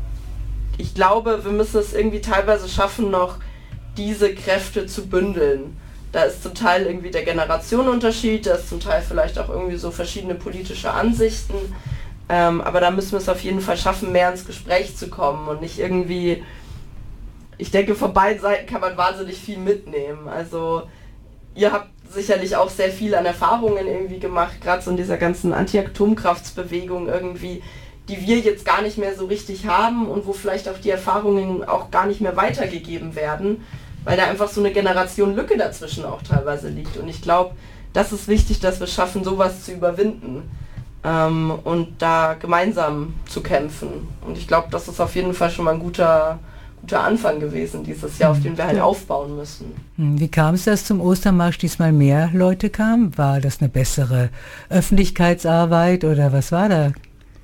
Ich glaube, wir müssen es irgendwie teilweise schaffen, noch diese Kräfte zu bündeln. Da ist zum Teil irgendwie der Generationenunterschied, da ist zum Teil vielleicht auch irgendwie so verschiedene politische Ansichten, ähm, aber da müssen wir es auf jeden Fall schaffen, mehr ins Gespräch zu kommen und nicht irgendwie. Ich denke, von beiden Seiten kann man wahnsinnig viel mitnehmen. Also ihr habt sicherlich auch sehr viel an Erfahrungen irgendwie gemacht, gerade so in dieser ganzen Anti-Atomkraftsbewegung irgendwie, die wir jetzt gar nicht mehr so richtig haben und wo vielleicht auch die Erfahrungen auch gar nicht mehr weitergegeben werden, weil da einfach so eine Generation Lücke dazwischen auch teilweise liegt. Und ich glaube, das ist wichtig, dass wir schaffen, sowas zu überwinden ähm, und da gemeinsam zu kämpfen. Und ich glaube, das ist auf jeden Fall schon mal ein guter guter Anfang gewesen dieses Jahr, auf den wir halt ja. aufbauen müssen. Wie kam es, dass zum Ostermarsch diesmal mehr Leute kamen? War das eine bessere Öffentlichkeitsarbeit oder was war da?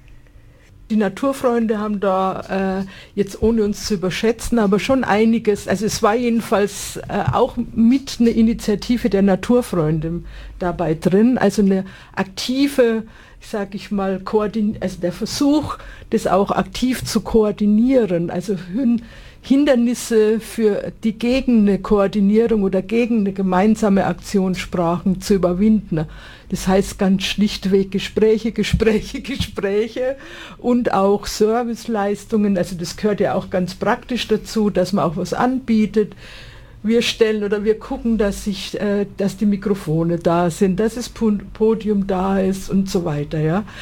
Die Naturfreunde haben da äh, jetzt, ohne uns zu überschätzen, aber schon einiges, also es war jedenfalls äh, auch mit eine Initiative der Naturfreunde dabei drin, also eine aktive, sage ich mal, koordin- also der Versuch, das auch aktiv zu koordinieren, also hin- Hindernisse für die gegen eine Koordinierung oder gegen eine gemeinsame Aktionssprachen zu überwinden. Das heißt ganz schlichtweg Gespräche, Gespräche, Gespräche und auch Serviceleistungen, also das gehört ja auch ganz praktisch dazu, dass man auch was anbietet. Wir stellen oder wir gucken, dass, sich, äh, dass die Mikrofone da sind, dass das Podium da ist und so weiter. Ja.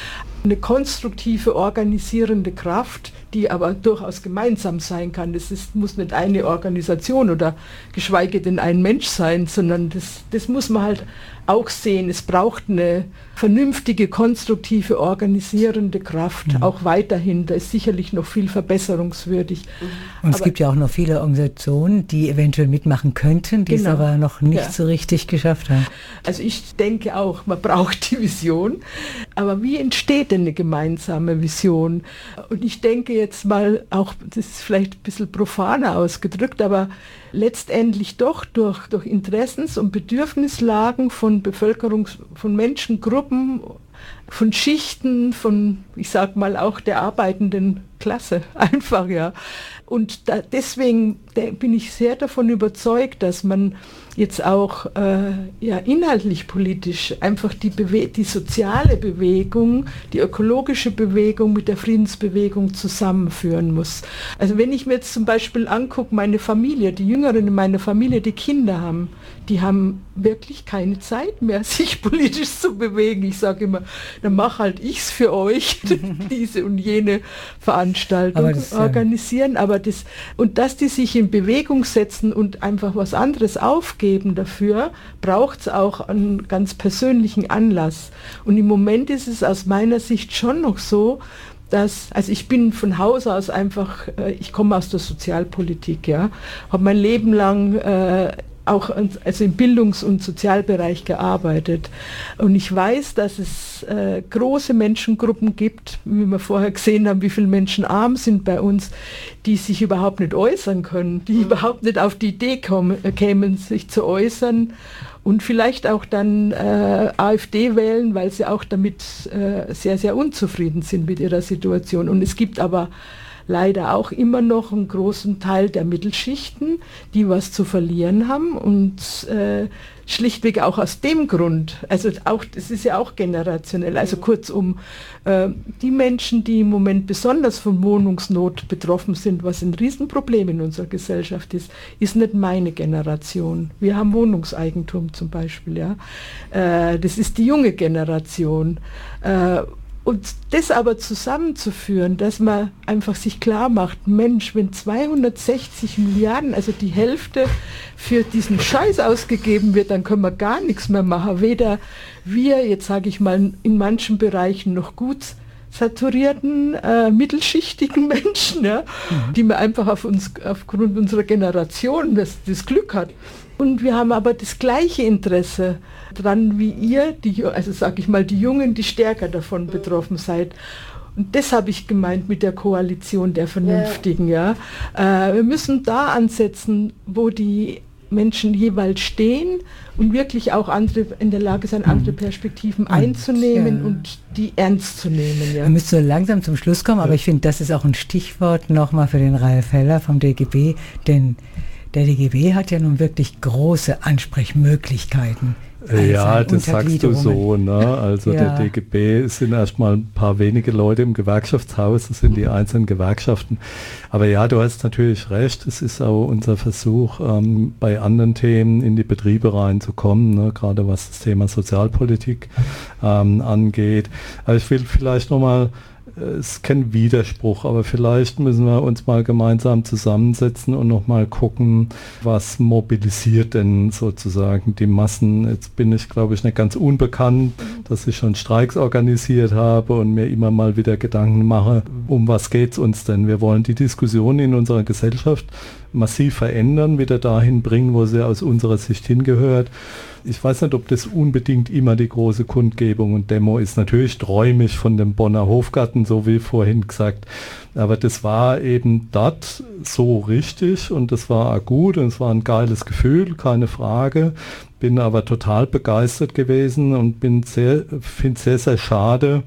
eine konstruktive, organisierende Kraft, die aber durchaus gemeinsam sein kann. Das ist, muss nicht eine Organisation oder geschweige denn ein Mensch sein, sondern das, das muss man halt auch sehen. Es braucht eine vernünftige, konstruktive, organisierende Kraft, mhm. auch weiterhin. Da ist sicherlich noch viel verbesserungswürdig. Mhm. Und es aber gibt ja auch noch viele Organisationen, die eventuell mitmachen könnten, die genau. es aber noch nicht ja. so richtig geschafft haben. Also ich denke auch, man braucht die Vision. Aber wie entsteht denn eine gemeinsame Vision? Und ich denke jetzt mal, auch das ist vielleicht ein bisschen profaner ausgedrückt, aber letztendlich doch durch, durch Interessens- und Bedürfnislagen von Bevölkerungs-, von Menschengruppen, von Schichten, von, ich sag mal, auch der arbeitenden Klasse, einfach, ja. Und da, deswegen da bin ich sehr davon überzeugt, dass man jetzt auch äh, ja, inhaltlich politisch einfach die, Bewe- die soziale Bewegung, die ökologische Bewegung mit der Friedensbewegung zusammenführen muss. Also wenn ich mir jetzt zum Beispiel angucke, meine Familie, die Jüngeren in meiner Familie, die Kinder haben, die haben wirklich keine Zeit mehr, sich politisch zu bewegen. Ich sage immer, dann mach halt ich's für euch, diese und jene Veranstaltung aber das, organisieren. Ja. Aber das, und dass die sich in Bewegung setzen und einfach was anderes aufgeben dafür, braucht es auch einen ganz persönlichen Anlass. Und im Moment ist es aus meiner Sicht schon noch so, dass, also ich bin von Haus aus einfach, äh, ich komme aus der Sozialpolitik, ja, habe mein Leben lang äh, auch also im Bildungs- und Sozialbereich gearbeitet. Und ich weiß, dass es äh, große Menschengruppen gibt, wie wir vorher gesehen haben, wie viele Menschen arm sind bei uns, die sich überhaupt nicht äußern können, die mhm. überhaupt nicht auf die Idee kommen, äh, kämen, sich zu äußern und vielleicht auch dann äh, AfD wählen, weil sie auch damit äh, sehr, sehr unzufrieden sind mit ihrer Situation. Und es gibt aber leider auch immer noch einen großen Teil der Mittelschichten, die was zu verlieren haben und äh, schlichtweg auch aus dem Grund, also auch, das ist ja auch generationell, also kurzum, äh, die Menschen, die im Moment besonders von Wohnungsnot betroffen sind, was ein Riesenproblem in unserer Gesellschaft ist, ist nicht meine Generation. Wir haben Wohnungseigentum zum Beispiel, ja. Äh, das ist die junge Generation. Äh, Und das aber zusammenzuführen, dass man einfach sich klar macht, Mensch, wenn zweihundertsechzig Milliarden, also die Hälfte für diesen Scheiß ausgegeben wird, dann können wir gar nichts mehr machen. Weder wir, jetzt sage ich mal, in manchen Bereichen noch gut saturierten, äh, mittelschichtigen Menschen, ja, mhm. die man einfach auf uns, aufgrund unserer Generation das, das Glück hat. Und wir haben aber das gleiche Interesse dran wie ihr, die, also sage ich mal, die Jungen, die stärker davon betroffen seid. Und das habe ich gemeint mit der Koalition der Vernünftigen. Ja. Äh, wir müssen da ansetzen, wo die Menschen jeweils stehen und wirklich auch andere in der Lage sein, andere Perspektiven und, einzunehmen ja. und die ernst zu nehmen. Ja. Wir müssen so langsam zum Schluss kommen, aber ich finde, das ist auch ein Stichwort nochmal für den Ralf Heller vom D G B, denn der D G B hat ja nun wirklich große Ansprechmöglichkeiten. Ja, das sagst du so, ne? Also ja. Der D G B sind erstmal ein paar wenige Leute im Gewerkschaftshaus, das sind die einzelnen Gewerkschaften. Aber ja, du hast natürlich recht, es ist auch unser Versuch, ähm, bei anderen Themen in die Betriebe reinzukommen, ne? Gerade was das Thema Sozialpolitik ähm, angeht. Aber ich will vielleicht nochmal, es ist kein Widerspruch, aber vielleicht müssen wir uns mal gemeinsam zusammensetzen und nochmal gucken, was mobilisiert denn sozusagen die Massen. Jetzt bin ich, glaube ich, nicht ganz unbekannt, dass ich schon Streiks organisiert habe und mir immer mal wieder Gedanken mache, um was geht es uns denn? Wir wollen die Diskussion in unserer Gesellschaft massiv verändern, wieder dahin bringen, wo sie aus unserer Sicht hingehört. Ich weiß nicht, ob das unbedingt immer die große Kundgebung und Demo ist. Natürlich träume ich von dem Bonner Hofgarten, so wie vorhin gesagt. Aber das war eben dort so richtig und das war auch gut und es war ein geiles Gefühl, keine Frage. Bin aber total begeistert gewesen und bin sehr, finde es sehr, sehr schade,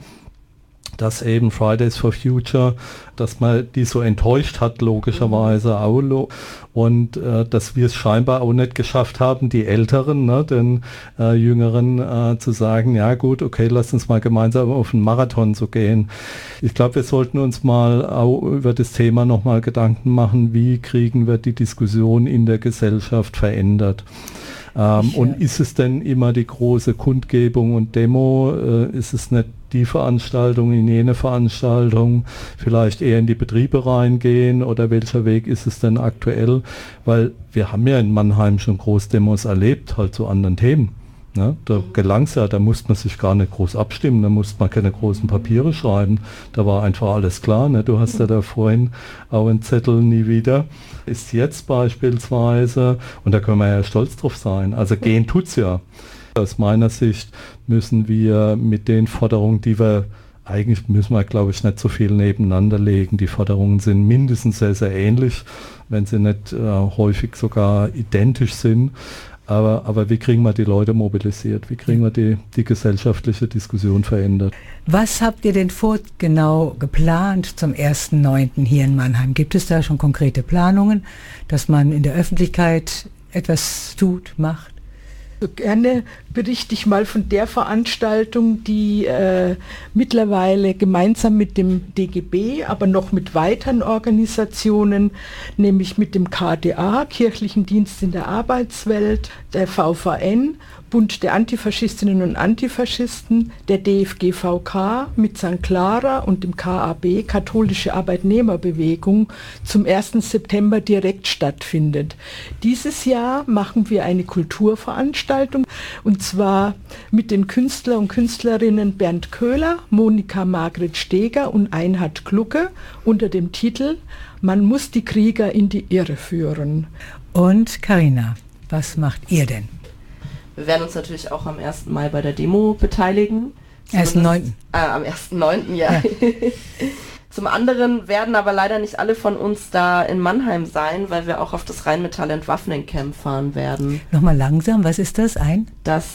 dass eben Fridays for Future, dass man die so enttäuscht hat, logischerweise auch, lo- und äh, dass wir es scheinbar auch nicht geschafft haben, die Älteren, ne, den äh, Jüngeren äh, zu sagen, ja gut, okay, lass uns mal gemeinsam auf einen Marathon zu gehen. Ich glaube, wir sollten uns mal auch über das Thema nochmal Gedanken machen, wie kriegen wir die Diskussion in der Gesellschaft verändert. Ähm, ich, und ist es denn immer die große Kundgebung und Demo? Äh, ist es nicht die Veranstaltung, in jene Veranstaltung, vielleicht eher in die Betriebe reingehen oder welcher Weg ist es denn aktuell? Weil wir haben ja in Mannheim schon Großdemos erlebt, halt zu anderen Themen. Ne? Da gelang es ja, da musste man sich gar nicht groß abstimmen, da musste man keine großen Papiere schreiben, da war einfach alles klar. Ne? Du hast ja da vorhin auch einen Zettel nie wieder. Ist jetzt beispielsweise, und da können wir ja stolz drauf sein, also gehen tut's ja. Aus meiner Sicht müssen wir mit den Forderungen, die wir, eigentlich müssen wir, glaube ich, nicht so viel nebeneinander legen. Die Forderungen sind mindestens sehr, sehr ähnlich, wenn sie nicht äh, häufig sogar identisch sind. Aber, aber wie kriegen wir die Leute mobilisiert? Wie kriegen wir die, die gesellschaftliche Diskussion verändert? Was habt ihr denn vor genau geplant zum ersten neunten hier in Mannheim? Gibt es da schon konkrete Planungen, dass man in der Öffentlichkeit etwas tut, macht? So gerne berichte ich mal von der Veranstaltung, die äh, mittlerweile gemeinsam mit dem D G B, aber noch mit weiteren Organisationen, nämlich mit dem K D A, Kirchlichen Dienst in der Arbeitswelt, der V V N, Bund der Antifaschistinnen und Antifaschisten, der D F G V K mit Sankt Clara und dem K A B, Katholische Arbeitnehmerbewegung, zum ersten September direkt stattfindet. Dieses Jahr machen wir eine Kulturveranstaltung, und zwar mit den Künstler und Künstlerinnen Bernd Köhler, Monika Margret Steger und Einhard Glucke unter dem Titel "Man muss die Krieger in die Irre führen". Und Carina, was macht ihr denn? Wir werden uns natürlich auch am ersten Mai bei der Demo beteiligen. ersten neunten Äh, am ersten neunten ja. ja. Zum anderen werden aber leider nicht alle von uns da in Mannheim sein, weil wir auch auf das Rheinmetall-Entwaffnen-Camp fahren werden. Nochmal langsam, was ist das? Ein? Das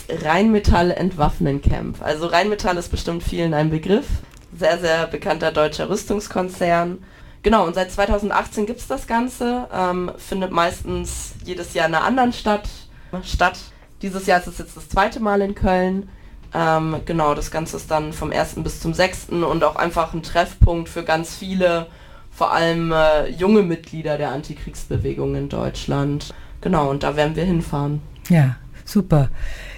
Rheinmetall-Entwaffnen-Camp. Also Rheinmetall ist bestimmt vielen ein Begriff. Sehr, sehr bekannter deutscher Rüstungskonzern. Genau, und seit zweitausendachtzehn gibt es das Ganze. Ähm, findet meistens jedes Jahr in einer anderen Stadt statt. Dieses Jahr ist es jetzt das zweite Mal in Köln. Ähm, genau, das Ganze ist dann vom ersten bis zum sechsten und auch einfach ein Treffpunkt für ganz viele, vor allem äh, junge Mitglieder der Antikriegsbewegung in Deutschland. Genau, und da werden wir hinfahren. Ja, super.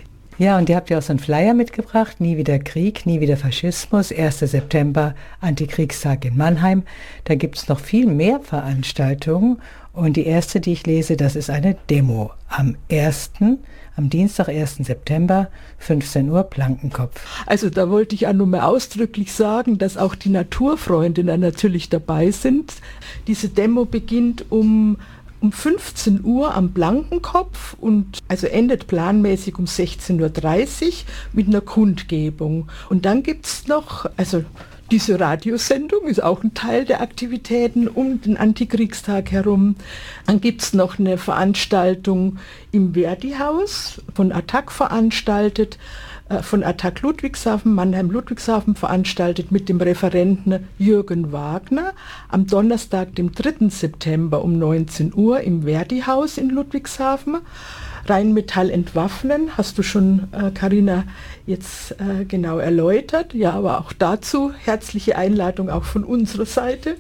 Ja, und ihr habt ja auch so einen Flyer mitgebracht, Nie wieder Krieg, nie wieder Faschismus, erster September, Antikriegstag in Mannheim. Da gibt es noch viel mehr Veranstaltungen. Und die erste, die ich lese, das ist eine Demo am ersten Am Dienstag, ersten September, fünfzehn Uhr, Blankenkopf. Also da wollte ich auch nur mal ausdrücklich sagen, dass auch die Naturfreundinnen natürlich dabei sind. Diese Demo beginnt um, um fünfzehn Uhr am Blankenkopf und also endet planmäßig um sechzehn Uhr dreißig mit einer Kundgebung. Und dann gibt es noch, also diese Radiosendung ist auch ein Teil der Aktivitäten um den Antikriegstag herum. Dann gibt es noch eine Veranstaltung im Verdi-Haus, von Attac veranstaltet, äh, von Attac Ludwigshafen, Mannheim-Ludwigshafen veranstaltet mit dem Referenten Jürgen Wagner am Donnerstag, dem dritten September um neunzehn Uhr im Verdi-Haus in Ludwigshafen. Rheinmetall entwaffnen, hast du schon, äh, Carina, jetzt äh, genau erläutert. Ja, aber auch dazu herzliche Einladung auch von unserer Seite.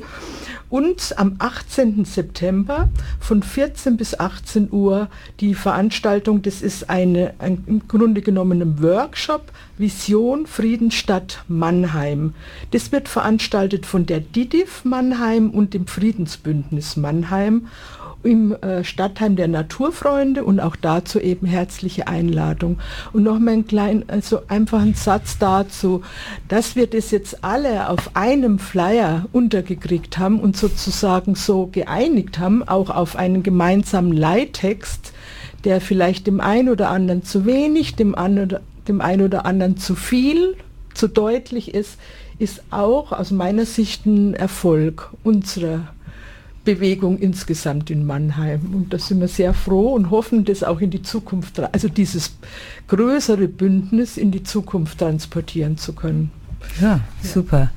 Und am achtzehnten September von vierzehn bis achtzehn Uhr die Veranstaltung, das ist eine, ein, im Grunde genommen ein Workshop, Vision Friedensstadt Mannheim. Das wird veranstaltet von der D I D I F Mannheim und dem Friedensbündnis Mannheim im äh, Stadtheim der Naturfreunde, und auch dazu eben herzliche Einladung. Und noch mal einen kleinen, also einfach einen Satz dazu, dass wir das jetzt alle auf einem Flyer untergekriegt haben und sozusagen so geeinigt haben, auch auf einen gemeinsamen Leittext, der vielleicht dem einen oder anderen zu wenig, dem, an oder, dem einen oder anderen zu viel, zu deutlich ist, ist auch aus meiner Sicht ein Erfolg unserer Bewegung insgesamt in Mannheim. Und da sind wir sehr froh und hoffen, das auch in die Zukunft, also dieses größere Bündnis in die Zukunft transportieren zu können. Ja, ja. Super.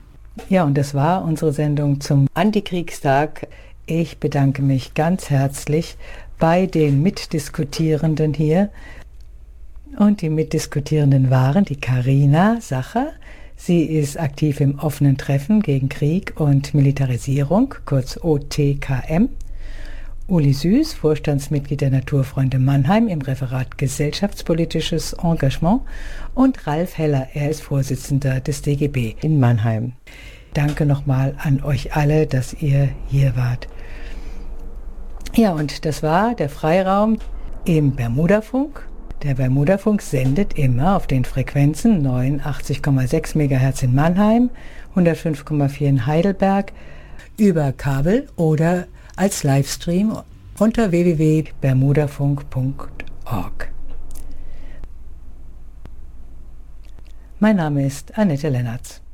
Ja, und das war unsere Sendung zum Antikriegstag. Ich bedanke mich ganz herzlich bei den Mitdiskutierenden hier. Und die Mitdiskutierenden waren die Carina Sacher. Sie ist aktiv im offenen Treffen gegen Krieg und Militarisierung, kurz O T K M. Uli Süß, Vorstandsmitglied der Naturfreunde Mannheim im Referat Gesellschaftspolitisches Engagement, und Ralf Heller, er ist Vorsitzender des D G B in Mannheim. Danke nochmal an euch alle, dass ihr hier wart. Ja, und das war der Freiraum im Bermudafunk. Der Bermudafunk sendet immer auf den Frequenzen neunundachtzig Komma sechs Megahertz in Mannheim, hundertfünf Komma vier in Heidelberg, über Kabel oder als Livestream unter w w w punkt bermudafunk punkt org. Mein Name ist Annette Lennertz.